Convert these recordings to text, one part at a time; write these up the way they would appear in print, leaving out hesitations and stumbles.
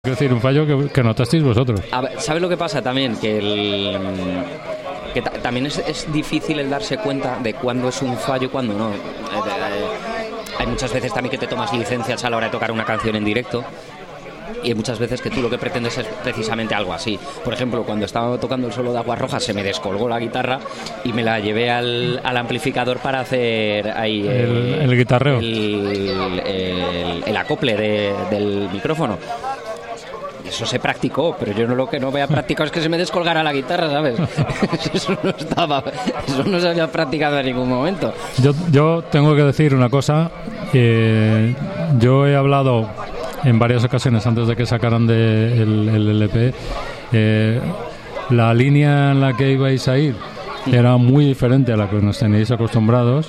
Quiero decir, un fallo que notasteis vosotros. A ver, ¿sabes lo que pasa también? También es difícil el darse cuenta de cuándo es un fallo y cuándo no. Hay muchas veces también que te tomas licencias a la hora de tocar una canción en directo. Y hay muchas veces que tú lo que pretendes es precisamente algo así. Por ejemplo, cuando estaba tocando el solo de Aguas Rojas se me descolgó la guitarra y me la llevé al amplificador para hacer ahí el guitarreo, el acople del micrófono. Eso se practicó, pero yo lo que no había practicado es que se me descolgara la guitarra, ¿sabes? Eso no se había practicado en ningún momento. Yo tengo que decir una cosa. Yo he hablado en varias ocasiones antes de que sacaran el LP. La línea en la que ibais a ir era muy diferente a la que nos tenéis acostumbrados.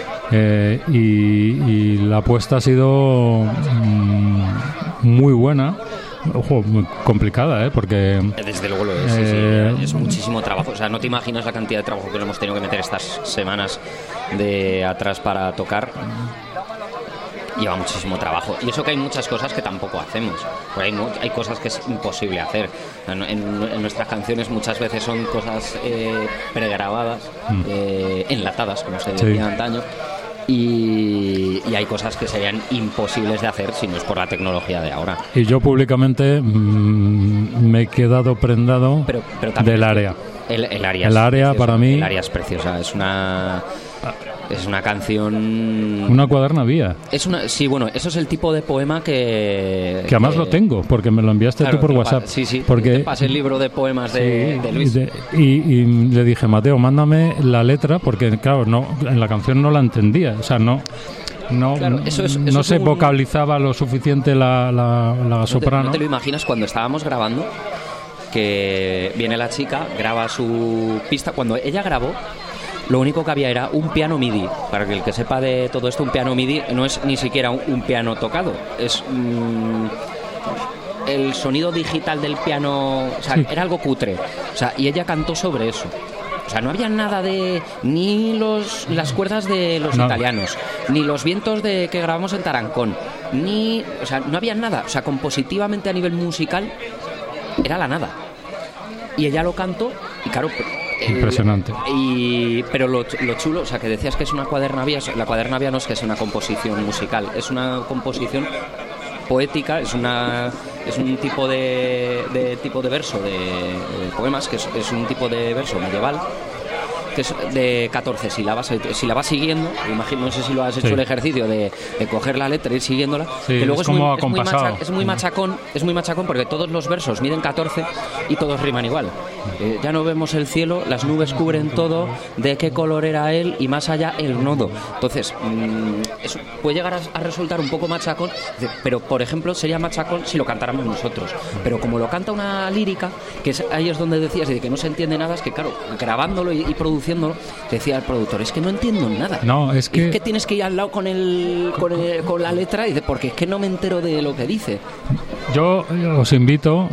Y la apuesta ha sido muy buena. Ojo, muy complicada, porque... Desde luego lo es, sí. Es muchísimo trabajo. O sea, no te imaginas la cantidad de trabajo que nos hemos tenido que meter estas semanas de atrás para tocar. Lleva muchísimo trabajo. Y eso que hay muchas cosas que tampoco hacemos. Porque hay cosas que es imposible hacer. En nuestras canciones muchas veces son cosas pregrabadas, enlatadas, como se decía antaño. Y hay cosas que serían imposibles de hacer si no es por la tecnología de ahora. Y yo públicamente me he quedado prendado del área. El área para mí... El área es preciosa. Es una canción... Una cuaderna vía. Sí, bueno, eso es el tipo de poema que además lo tengo, porque me lo enviaste tú por WhatsApp. Sí, porque te pasé el libro de poemas de Luis. Y le dije, Mateo, mándame la letra, porque claro, en la canción no la entendía. O sea, no se vocalizaba lo suficiente la soprano. ¿No te lo imaginas cuando estábamos grabando? Que viene la chica, graba su pista. Cuando ella grabó, lo único que había era un piano MIDI. Para que el que sepa de todo esto, un piano MIDI no es ni siquiera un piano tocado. Es el sonido digital del piano. O sea, era algo cutre. O sea, y ella cantó sobre eso. O sea, no había nada de... Ni las cuerdas de los italianos, ni los vientos que grabamos en Tarancón, o sea, no había nada. O sea, compositivamente a nivel musical era la nada. Y ella lo cantó y claro... Impresionante. Pero lo chulo, o sea, que decías que es una cuaderna vía. La cuaderna vía no es que sea una composición musical, es una composición poética, es un tipo de verso de poemas, que es un tipo de verso medieval, que es de 14 sílabas. Si la vas siguiendo, imagino, no sé si lo has hecho el ejercicio de coger la letra y ir siguiéndola, que luego es muy machacón porque todos los versos miden 14 y todos riman igual. Ya no vemos el cielo, las nubes cubren todo, de qué color era él y más allá el nodo. Entonces, eso puede llegar a resultar un poco machacón, pero por ejemplo sería machacón si lo cantáramos nosotros. Pero como lo canta una lírica, ahí es donde decías de que no se entiende nada, es que claro, grabándolo y produciéndolo, decía el productor, es que no entiendo nada. No, es que tienes que ir al lado con la letra, y dice, porque es que no me entero de lo que dice. Yo os invito,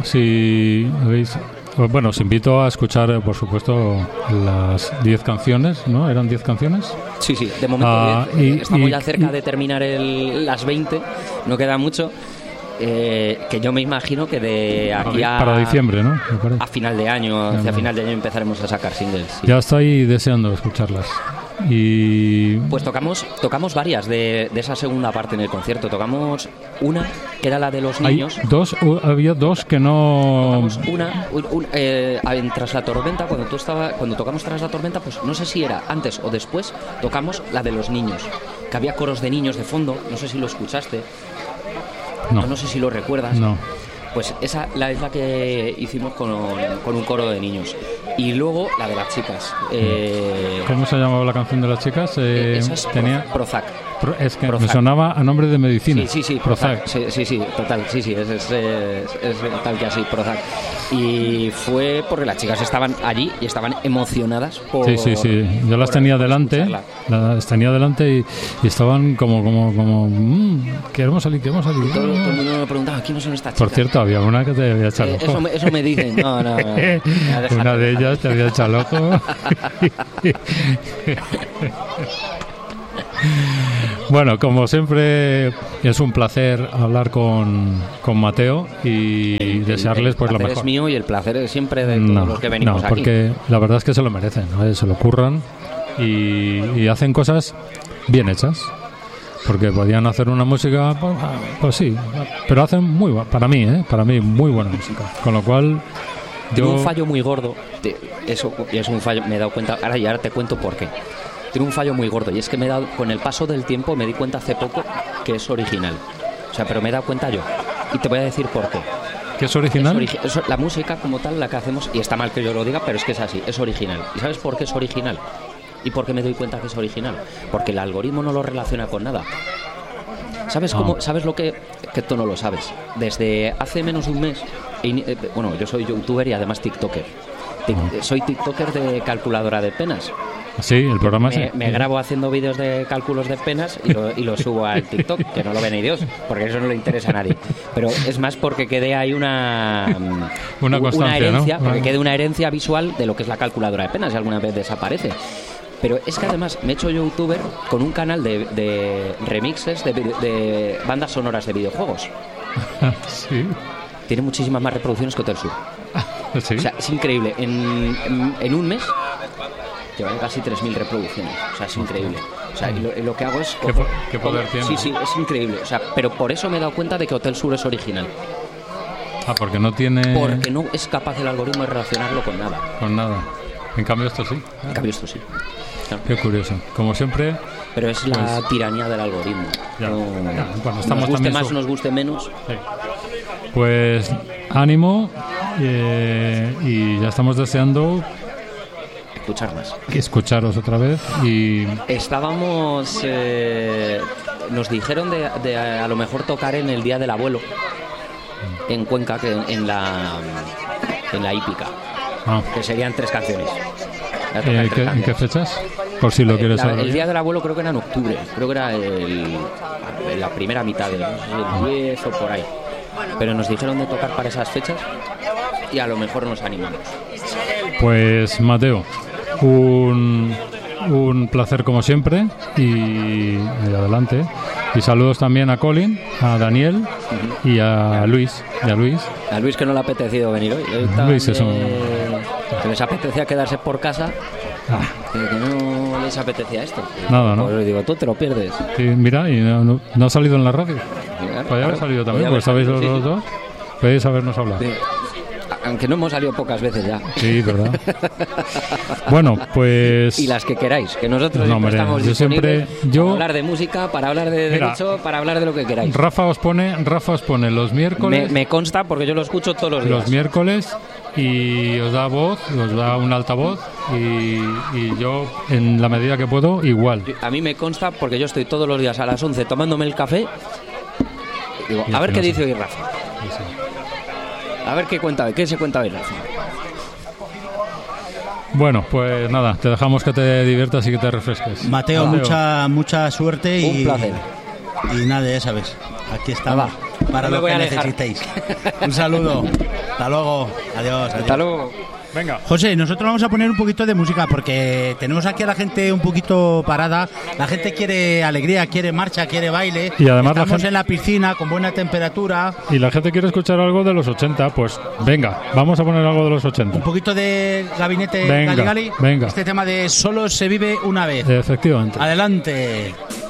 os invito a escuchar, por supuesto, las 10 canciones, ¿no? ¿Eran 10 canciones? Sí, de momento 10. Estamos ya cerca de terminar las 20, no queda mucho. Que yo me imagino que de aquí para diciembre, ¿no? A final de año, hacia final de año empezaremos a sacar singles. Sí. Ya estoy deseando escucharlas. Y pues tocamos varias de esa segunda parte en el concierto. Tocamos una que era la de los niños. Había dos que no. Tocamos una en Tras la Tormenta. Cuando tocamos Tras la Tormenta, pues no sé si era antes o después, tocamos la de los niños, que había coros de niños de fondo. No sé si lo escuchaste. No sé si lo recuerdas. No. Pues esa es la que hicimos con un coro de niños. Y luego la de las chicas. ¿Cómo se llamaba la canción de las chicas? Esa es Prozac. Es que Prozac. Me sonaba a nombre de medicina. Sí, Prozac. Sí, total, sí, es tal que así, Prozac. Y fue porque las chicas estaban allí y estaban emocionadas por... Sí. Yo las tenía delante, y estaban como queremos salir. Todo el mundo me preguntaba, ¿quiénes son estas chicas? Por cierto, había una que te había echado el ojo. Eso me dicen. No. Una de ellas te había echado el ojo. Bueno, como siempre, es un placer hablar con Mateo y desearles pues lo mejor. El placer es mío y el placer es siempre de todos los que venimos aquí. Porque la verdad es que se lo merecen, ¿no? Se lo curran y hacen cosas bien hechas. Porque podían hacer una música, pues sí, pero hacen para mí muy buena música. Con lo cual, Tiene un fallo muy gordo. Eso es un fallo, me he dado cuenta. Ahora te cuento por qué. Tiene un fallo muy gordo y es que con el paso del tiempo me di cuenta hace poco que es original. O sea, pero me he dado cuenta yo. Y te voy a decir por qué. ¿Qué es original? La música como tal, la que hacemos, y está mal que yo lo diga, pero es que es así, es original. ¿Y sabes por qué es original? ¿Y por qué me doy cuenta que es original? Porque el algoritmo no lo relaciona con nada. ¿Sabes cómo? ¿Sabes lo que tú no lo sabes? Desde hace menos de un mes, bueno, yo soy youtuber y además tiktoker. Soy tiktoker de calculadora de penas. Sí, el programa me grabo haciendo vídeos de cálculos de penas y lo subo al TikTok, que no lo ve ni Dios, porque eso no le interesa a nadie. Pero es más porque quede ahí una herencia, ¿no? Porque quede una herencia visual de lo que es la calculadora de penas y alguna vez desaparece. Pero es que además me he hecho youtuber con un canal de remixes de bandas sonoras de videojuegos. Sí. Tiene muchísimas más reproducciones que Hotel Sur. Sí. O sea, es increíble. En un mes llevan casi 3.000 reproducciones. O sea, es increíble. O sea, y lo que hago es... ¿Qué poder tiene? Sí, es increíble. O sea, pero por eso me he dado cuenta de que Hotel Sur es original. Porque no tiene... Porque no es capaz el algoritmo de relacionarlo con nada. Con nada. En cambio esto sí. En cambio esto sí. Claro. Qué curioso. Como siempre... Pero es la tiranía del algoritmo. Bueno, estamos nos guste más o nos guste menos. Sí. Pues ánimo y ya estamos deseando escucharos otra vez. Y estábamos nos dijeron de a lo mejor tocar en el Día del Abuelo en Cuenca, que en la hípica, que serían 3 canciones. ¿En qué fechas? Por si lo quieres saber. El Día del Abuelo creo que era en octubre, creo que era la primera mitad del 10 o por ahí. Pero nos dijeron de tocar para esas fechas y a lo mejor nos animamos. Pues Mateo, un placer como siempre y adelante. Y saludos también a Colin, a Daniel y a Luis. A Luis, que no le ha apetecido venir hoy. Luis es que les apetecía quedarse por casa. Que no les apetecía esto. Nada, ¿no? Pues digo, tú te lo pierdes. Sí, mira, y no ha salido en la radio. Podría haber salido también, pues sabéis los dos. Podéis habernos hablado. Sí. Aunque no hemos salido pocas veces ya. Sí, verdad. Bueno, pues... Y las que queráis, que nosotros estamos disponibles para hablar de música, para hablar de derecho, para hablar de lo que queráis. Rafa os pone los miércoles... Me consta porque yo lo escucho todos los días. Los miércoles y os da voz, os da un altavoz y yo, en la medida que puedo, igual. A mí me consta porque yo estoy todos los días a las 11 tomándome el café. Digo, a ver qué dice hoy Rafa. Sí. A ver qué se cuenta hoy Rafa. Bueno, pues nada, te dejamos que te diviertas y que te refresques. Mateo. mucha suerte un placer. Y nada, ya sabes, aquí estamos para lo que necesitéis. Un saludo. Hasta luego. Adiós. Hasta luego. Venga. José, nosotros vamos a poner un poquito de música porque tenemos aquí a la gente un poquito parada. La gente quiere alegría, quiere marcha, quiere baile. Y además estamos en la piscina con buena temperatura. Y la gente quiere escuchar algo de los 80. Pues venga, vamos a poner algo de los 80. Un poquito de Gabinete Gali Gali. Venga. Este tema de Solo se vive una vez. Efectivamente. Adelante.